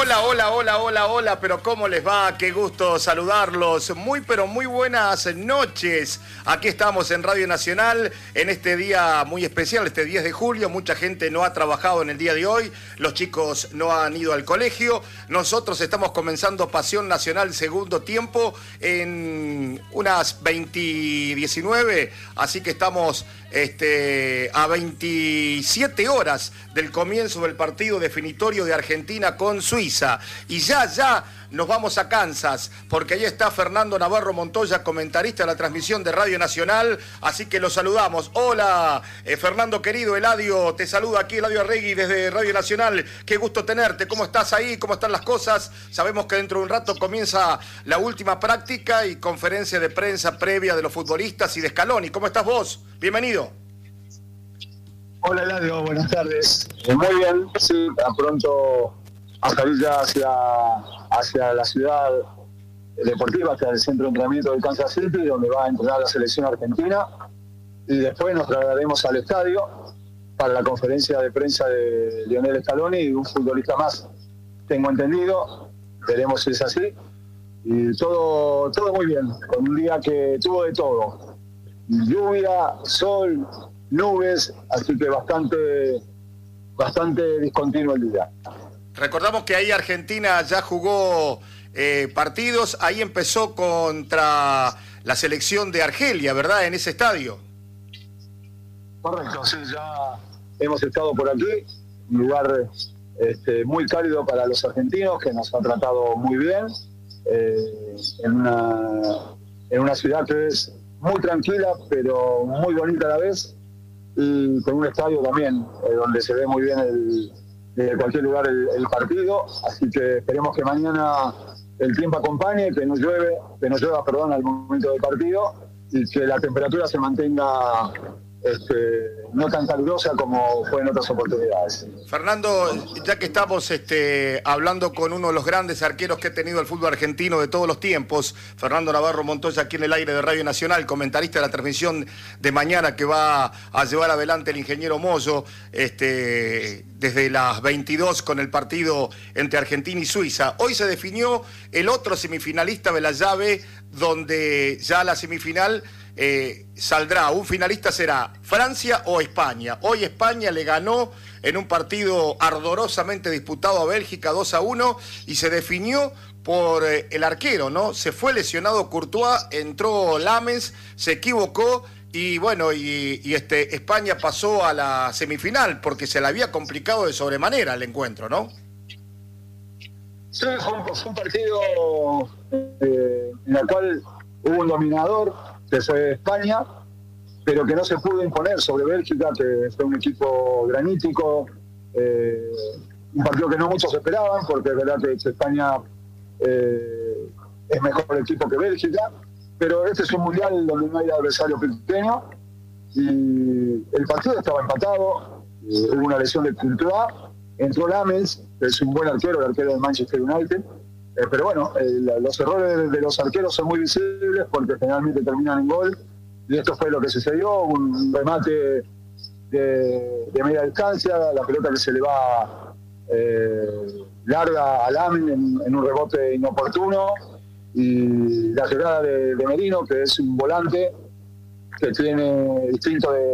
Hola, hola, hola, hola, hola, pero ¿cómo les va? Qué gusto saludarlos. Pero muy buenas noches. Aquí estamos en Radio Nacional en este día muy especial, este 10 de julio. Mucha gente no ha trabajado en el día de hoy. Los chicos no han ido al colegio. Nosotros estamos comenzando Pasión Nacional segundo tiempo en unas 20:19. Así que estamos a 27 horas del comienzo del partido definitorio de Argentina con Suiza. Y ya nos vamos a Kansas, porque ahí está Fernando Navarro Montoya, comentarista de la transmisión de Radio Nacional, así que lo saludamos. Hola, Fernando querido, Eladio, te saluda aquí Eladio Arregui desde Radio Nacional. Qué gusto tenerte, ¿cómo estás ahí? ¿Cómo están las cosas? Sabemos que dentro de un rato comienza la última práctica y conferencia de prensa previa de los futbolistas y de Scaloni. ¿Cómo estás vos? Bienvenido. Hola Eladio, buenas tardes. Muy bien, sí, pronto a salir ya hacia la ciudad deportiva, hacia el centro de entrenamiento de Kansas City, donde va a entrenar la selección argentina, y después nos trasladaremos al estadio para la conferencia de prensa de Lionel Scaloni y un futbolista más. Tengo entendido, veremos si es así, y todo muy bien, con un día que tuvo de todo, lluvia, sol, nubes, así que bastante discontinuo el día. Recordamos que ahí Argentina ya jugó partidos, ahí empezó contra la selección de Argelia, ¿verdad? En ese estadio. Correcto, sí, ya hemos estado por aquí, un lugar muy cálido para los argentinos, que nos ha tratado muy bien, en una ciudad que es muy tranquila, pero muy bonita a la vez, y con un estadio también, donde se ve muy bien de cualquier lugar el partido, así que esperemos que mañana el tiempo acompañe, que no llueva al momento del partido, y que la temperatura se mantenga no tan calurosa como fue en otras oportunidades. Fernando, ya que estamos hablando con uno de los grandes arqueros que ha tenido el fútbol argentino de todos los tiempos, Fernando Navarro Montoya, aquí en el aire de Radio Nacional, comentarista de la transmisión de mañana que va a llevar adelante el ingeniero Moyo, desde las 22 con el partido entre Argentina y Suiza. Hoy se definió el otro semifinalista de la llave, donde ya la semifinal saldrá, un finalista será Francia o España. Hoy España le ganó en un partido ardorosamente disputado a Bélgica 2-1 y se definió por el arquero, ¿no? Se fue lesionado Courtois, entró Lammens, se equivocó y bueno, España pasó a la semifinal porque se le había complicado de sobremanera el encuentro, ¿no? Sí, fue un partido en el cual hubo un dominador, que fue España, pero que no se pudo imponer sobre Bélgica, que fue un equipo granítico, un partido que no muchos esperaban, porque es verdad que España es mejor equipo que Bélgica, pero este es un mundial donde no hay adversario pequeño, y el partido estaba empatado, hubo una lesión de Courtois, entró Lammens, que es un buen arquero, el arquero del Manchester United, pero bueno, los errores de los arqueros son muy visibles porque generalmente terminan en gol, y esto fue lo que sucedió, un remate de media distancia, la pelota que se le va larga a Lammens en un rebote inoportuno, y la llegada de Merino, que es un volante que tiene instinto de